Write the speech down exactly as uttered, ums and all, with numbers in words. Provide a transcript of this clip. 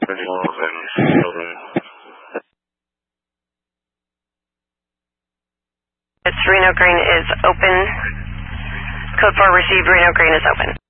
individuals and children. It's Reno Green is open. Code four received, Reno Green is open.